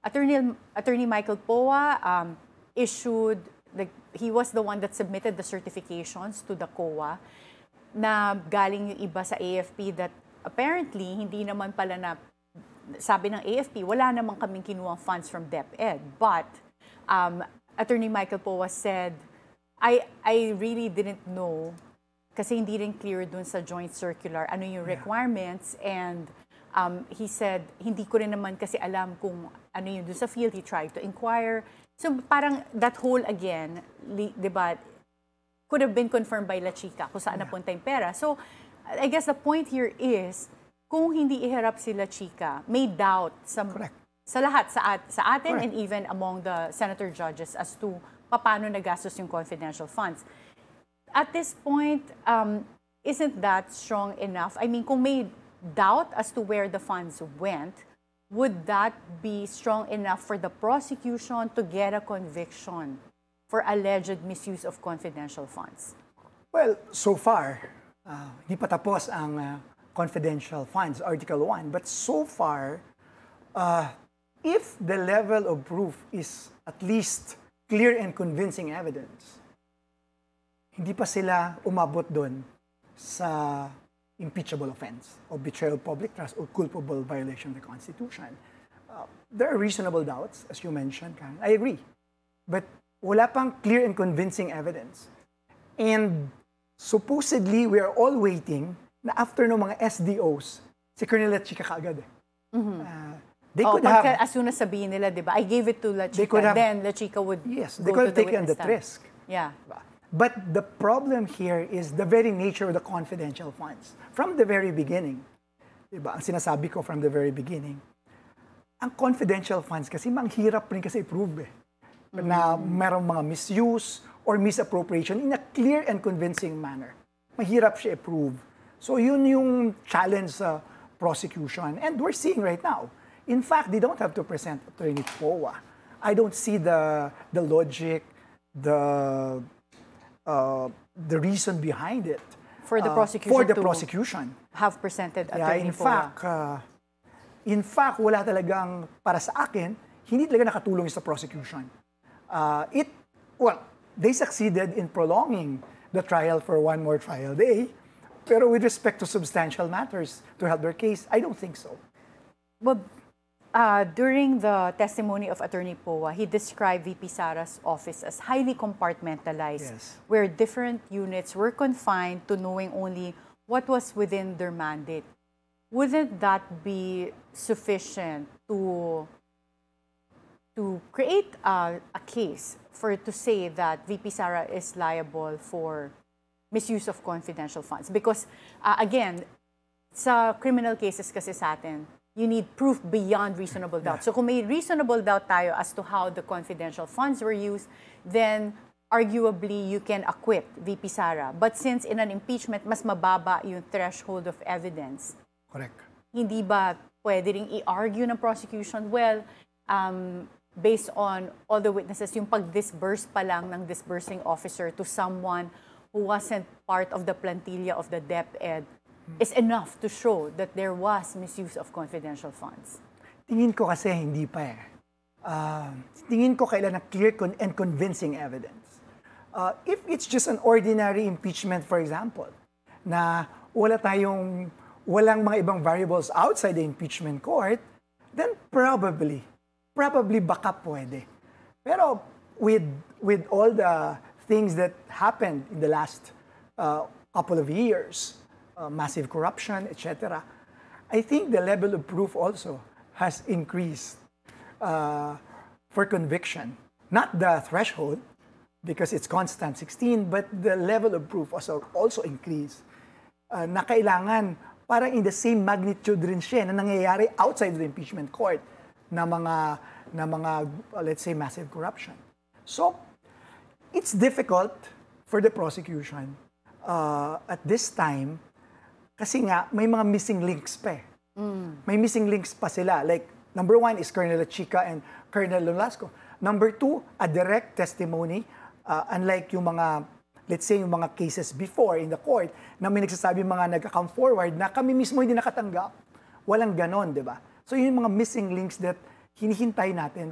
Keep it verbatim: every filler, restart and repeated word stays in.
Attorney, Attorney Michael Poa um, issued, the, he was the one that submitted the certifications to the C O A na galing yung iba sa A F P that apparently hindi naman pala na, sabi ng A F P, wala naman kaming kinuwang funds from DepEd. But um, Attorney Michael Poa said, I, I really didn't know kasi hindi rin clear dun sa joint circular ano yung requirements and Um, he said, hindi ko rin naman kasi alam kung ano yun doon sa field. He tried to inquire. So parang that whole again, li, di ba, could have been confirmed by La Chica kung saan yeah. napunta yung pera. So I guess the point here is, kung hindi iharap si La Chica, may doubt sa, sa lahat, sa, at, sa atin Correct. And even among the senator judges as to paano nagastos yung confidential funds. At this point, um, isn't that strong enough? I mean, kung may doubt as to where the funds went, would that be strong enough for the prosecution to get a conviction for alleged misuse of confidential funds? Well, so far, uh, hindi pa tapos ang uh, confidential funds, Article one. But so far, uh, if the level of proof is at least clear and convincing evidence, hindi pa sila umabot doon sa impeachable offense of betrayal of public trust or culpable violation of the Constitution. Uh, there are reasonable doubts, as you mentioned, Karen. I agree. But wala pang clear and convincing evidence. And supposedly, we are all waiting na after ng mga S D Os, si Colonel La Chica kaagad. Eh. Mm-hmm. uh, they oh, could have... As soon as sabihin nila, di ba? I gave it to La Chica, have, then La Chica would yes, go they could to have the taken witness that stand. risk. Yeah. But the problem here is the very nature of the confidential funds. From the very beginning, diba, ang sinasabi ko from the very beginning, ang confidential funds kasi manghirap rin kasi i-prove eh. Mm-hmm. Na merong mga misuse or misappropriation in a clear and convincing manner. Mahirap siya i-prove. So yun yung challenge sa prosecution. And we're seeing right now. In fact, they don't have to present Attorney Poa. I don't see the, the logic, the... Uh, the reason behind it. For the uh, prosecution for the to prosecution. have presented yeah, Attorney in Poa. fact, uh, in fact, wala talagang, para sa akin, hindi talaga nakatulong sa prosecution. Uh, it, well, they succeeded in prolonging the trial for one more trial day, pero with respect to substantial matters to help their case, I don't think so. Well, Uh, during the testimony of Attorney Poa, he described V P Sara's office as highly compartmentalized, yes. where different units were confined to knowing only what was within their mandate. Wouldn't that be sufficient to, to create a, a case for to say that V P Sara is liable for misuse of confidential funds? Because, uh, again, sa criminal cases kasi sa atin, you need proof beyond reasonable doubt. Yeah. So kung may reasonable doubt tayo as to how the confidential funds were used, then arguably you can acquit V P Sara. But since in an impeachment, mas mababa yung threshold of evidence. Correct. Hindi ba pwede ring i-argue ng prosecution? Well, um, based on all the witnesses, yung pag-disburse pa lang ng disbursing officer to someone who wasn't part of the plantilla of the DepEd, is enough to show that there was misuse of confidential funds? Tingin ko kasi hindi pa eh. Uh, tingin ko kailangan ng clear con- and convincing evidence. Uh, if it's just an ordinary impeachment, for example, na wala tayong, walang mga ibang variables outside the impeachment court, then probably, probably baka pwede. Pero with, with all the things that happened in the last uh, couple of years, Uh, massive corruption, et cetera. I think the level of proof also has increased uh, for conviction. Not the threshold, because it's constant sixteen, but the level of proof also, also increased. Uh, na kailangan, parang in the same magnitude rin siya na nangyayari outside the impeachment court na mga, na mga uh, let's say, massive corruption. So, it's difficult for the prosecution uh, at this time. Kasi nga, may mga missing links pa eh. Mm. May missing links pa sila. Like, number one is Colonel La Chica and Colonel Nolasco. Number two, a direct testimony. Uh, unlike yung mga, let's say, yung mga cases before in the court, na may nagsasabi mga nagka-come forward na kami mismo hindi nakatanggap. Walang ganon, di ba? So, yun yung mga missing links that hinihintay natin